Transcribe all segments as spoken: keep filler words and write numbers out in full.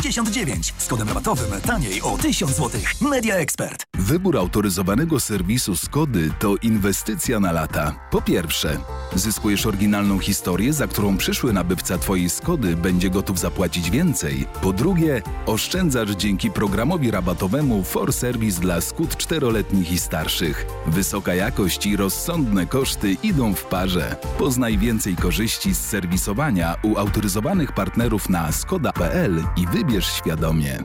dziewięćdziesiąt dziewięć. Z kodem rabatowym taniej o tysiąc złotych. Media Expert. Wybór autoryzowanego serwisu Skody to inwestycja na lata. Po pierwsze, zyskujesz oryginalną historię, za którą przyszły nabywca Twojej Skody będzie gotów zapłacić więcej. Po drugie, oszczędzasz dzięki programowi rabatowemu For Service dla Skód czteroletnich i starszych. Wysoka jakość i rozsądne koszty idą w parze. Poznaj więcej korzyści z serwisowania u autoryzowanych partnerów na skoda kropka p l i wybierz świadomie.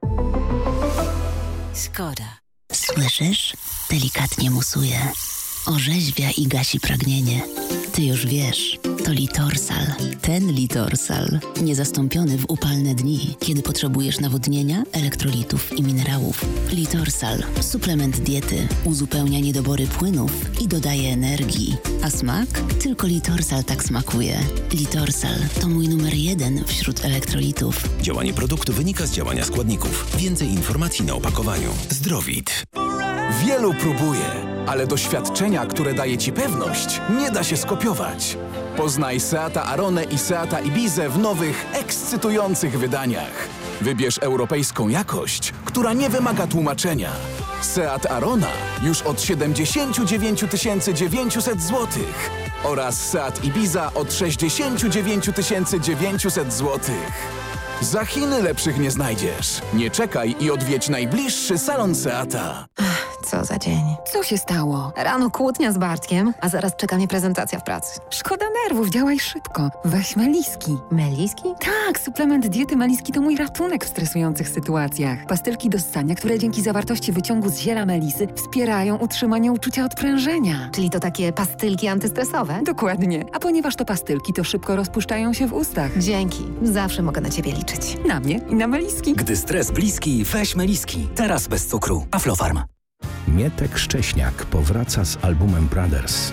Skoda. Słyszysz? Delikatnie musuje. Orzeźwia i gasi pragnienie. Ty już wiesz, to Litorsal. Ten Litorsal. Niezastąpiony w upalne dni, kiedy potrzebujesz nawodnienia, elektrolitów i minerałów. Litorsal. Suplement diety. Uzupełnia niedobory płynów i dodaje energii. A smak? Tylko Litorsal tak smakuje. Litorsal to mój numer jeden wśród elektrolitów. Działanie produktu wynika z działania składników. Więcej informacji na opakowaniu. Zdrowit. Wielu próbuje, ale doświadczenia, które daje Ci pewność, nie da się skopiować. Poznaj Seata Aronę i Seata Ibizę w nowych, ekscytujących wydaniach. Wybierz europejską jakość, która nie wymaga tłumaczenia. Seat Arona już od siedemdziesiąt dziewięć tysięcy dziewięćset złotych oraz Seat Ibiza od sześćdziesiąt dziewięć tysięcy dziewięćset złotych. Za Chiny lepszych nie znajdziesz. Nie czekaj i odwiedź najbliższy salon Seata. Co za dzień. Co się stało? Rano kłótnia z Bartkiem, a zaraz czeka mnie prezentacja w pracy. Szkoda nerwów, działaj szybko. Weź Meliski. Meliski? Tak, suplement diety Meliski to mój ratunek w stresujących sytuacjach. Pastylki do ssania, które dzięki zawartości wyciągu z ziela melisy wspierają utrzymanie uczucia odprężenia. Czyli to takie pastylki antystresowe? Dokładnie. A ponieważ to pastylki, to szybko rozpuszczają się w ustach. Dzięki. Zawsze mogę na Ciebie liczyć. Na mnie i na Meliski. Gdy stres bliski, weź Meliski. Teraz bez cukru. Aflofarm. Mietek Szcześniak powraca z albumem Brothers.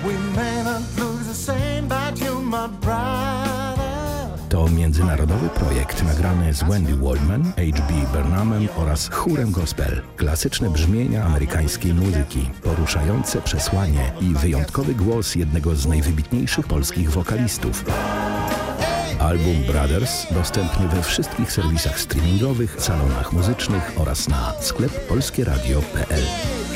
To międzynarodowy projekt nagrany z Wendy Waldman, H B Burnhamem oraz chórem gospel. Klasyczne brzmienia amerykańskiej muzyki, poruszające przesłanie i wyjątkowy głos jednego z najwybitniejszych polskich wokalistów. Album Brothers dostępny we wszystkich serwisach streamingowych, salonach muzycznych oraz na sklep polskie radio kropka p l.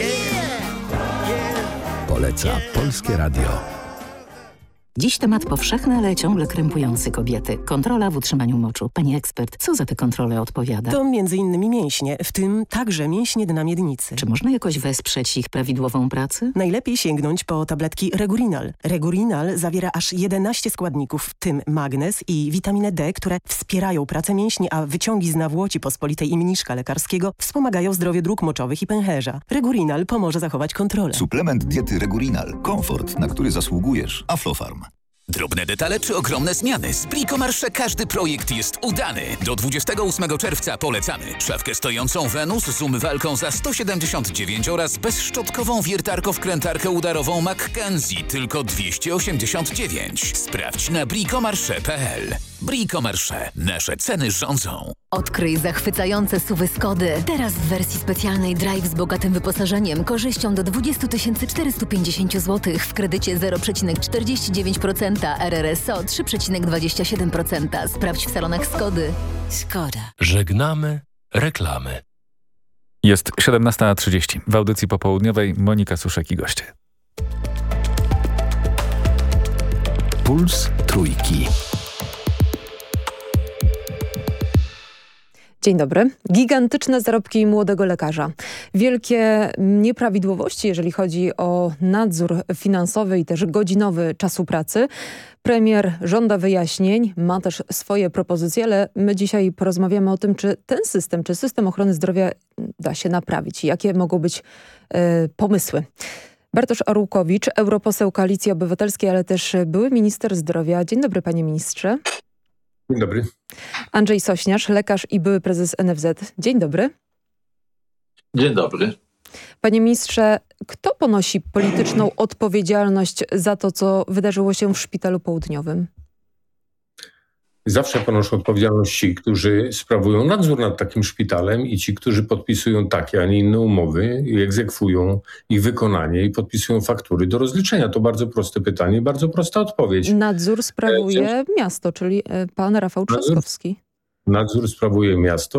Poleca Polskie Radio. Dziś temat powszechny, ale ciągle krępujący kobiety. Kontrola w utrzymaniu moczu. Pani ekspert, co za tę kontrolę odpowiada? To między innymi mięśnie, w tym także mięśnie dna miednicy. Czy można jakoś wesprzeć ich prawidłową pracę? Najlepiej sięgnąć po tabletki Regurinal. Regurinal zawiera aż jedenaście składników, w tym magnez i witaminę D, które wspierają pracę mięśni, a wyciągi z nawłoci pospolitej i mniszka lekarskiego wspomagają zdrowie dróg moczowych i pęcherza. Regurinal pomoże zachować kontrolę. Suplement diety Regurinal. Komfort, na który zasługujesz. Aflofarm. Drobne detale czy ogromne zmiany? Z Bricomarché każdy projekt jest udany. Do dwudziestego ósmego czerwca polecamy. Szafkę stojącą Venus z umywalką za sto siedemdziesiąt dziewięć oraz bezszczątkową wiertarko-wkrętarkę udarową Mackenzie tylko dwieście osiemdziesiąt dziewięć. Sprawdź na bricomarché kropka p l. Bricomarché. Nasze ceny rządzą. Odkryj zachwycające S U V-y Skody. Teraz w wersji specjalnej Drive z bogatym wyposażeniem, korzyścią do dwadzieścia tysięcy czterysta pięćdziesiąt złotych w kredycie zero przecinek czterdzieści dziewięć procent, R R S O trzy przecinek dwadzieścia siedem procent. Sprawdź w salonach Skody. Skoda. Żegnamy reklamy. Jest siedemnasta trzydzieści. W audycji popołudniowej Monika Suszek i goście. Puls Trójki. Dzień dobry. Gigantyczne zarobki młodego lekarza. Wielkie nieprawidłowości, jeżeli chodzi o nadzór finansowy i też godzinowy czasu pracy. Premier żąda wyjaśnień, ma też swoje propozycje, ale my dzisiaj porozmawiamy o tym, czy ten system, czy system ochrony zdrowia da się naprawić i jakie mogą być y, pomysły. Bartosz Arłukowicz, europoseł Koalicji Obywatelskiej, ale też były minister zdrowia. Dzień dobry, panie ministrze. Dzień dobry. Andrzej Sośnierz, lekarz i były prezes N F Z. Dzień dobry. Dzień dobry. Panie ministrze, kto ponosi polityczną odpowiedzialność za to, co wydarzyło się w Szpitalu Południowym? Zawsze ponoszą odpowiedzialność ci, którzy sprawują nadzór nad takim szpitalem i ci, którzy podpisują takie, a nie inne umowy i egzekwują ich wykonanie i podpisują faktury do rozliczenia. To bardzo proste pytanie, bardzo prosta odpowiedź. Nadzór sprawuje miasto, czyli pan Rafał Trzaskowski. Nadzór, nadzór sprawuje miasto.